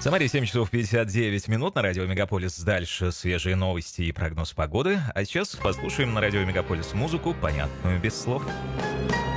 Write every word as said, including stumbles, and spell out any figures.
Самаре семь часов пятьдесят девять минут на радио Мегаполис. Дальше свежие новости и прогноз погоды. А сейчас послушаем на радио Мегаполис музыку, понятную без слов.